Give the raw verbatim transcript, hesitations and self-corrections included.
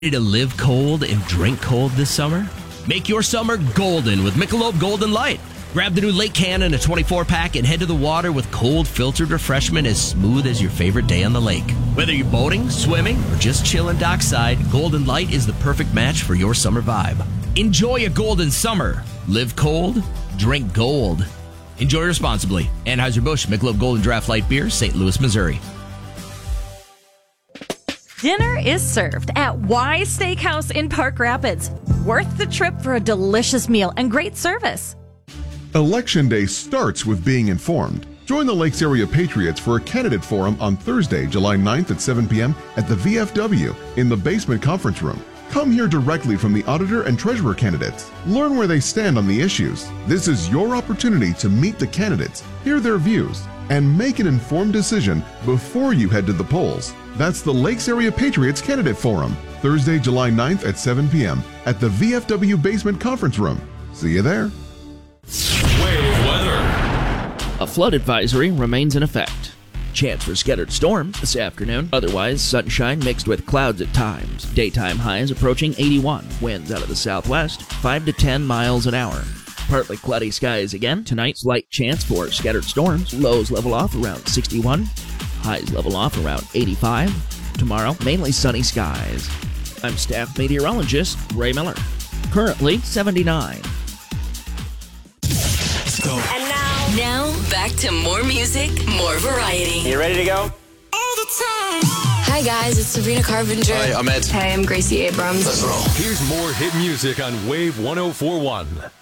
Ready to live cold and drink cold this summer? Make your summer golden with Michelob Golden Light. Grab the new Lake Can in a twenty-four pack and head to the water with cold filtered refreshment as smooth as your favorite day on the lake. Whether you're boating, swimming, or just chilling dockside, Golden Light is the perfect match for your summer vibe. Enjoy a golden summer. Live cold, drink gold. Enjoy responsibly. Anheuser-Busch Michelob Golden Draft Light Beer, Saint Louis, Missouri. Dinner is served at Y Steakhouse in Park Rapids. Worth the trip for a delicious meal and great service. Election Day starts with being informed. Join the Lakes Area Patriots for a candidate forum on Thursday, July ninth at seven p.m. at the V F W in the basement conference room. Come hear directly from the auditor and treasurer candidates. Learn where they stand on the issues. This is your opportunity to meet the candidates, hear their views, and make an informed decision before you head to the polls. That's the Lakes Area Patriots Candidate Forum, Thursday, July ninth at seven p.m. at the V F W Basement Conference Room. See you there. Wave weather. A flood advisory remains in effect. Chance for scattered storms this afternoon. Otherwise, sunshine mixed with clouds at times. Daytime highs approaching eighty-one. Winds out of the southwest, five to ten miles an hour. Partly cloudy skies again. Tonight, slight chance for scattered storms. Lows level off around sixty-one. Highs level off around eighty-five. Tomorrow, mainly sunny skies. I'm staff meteorologist Ray Miller. Currently seventy-nine. Let's go. And now, now back to more music, more variety. You ready to go? All the time. Hi guys, it's Sabrina Carpenter. Hi, I'm Ed. Hey, I'm Gracie Abrams. Let's roll. Here's more hit music on Wave one oh four point one.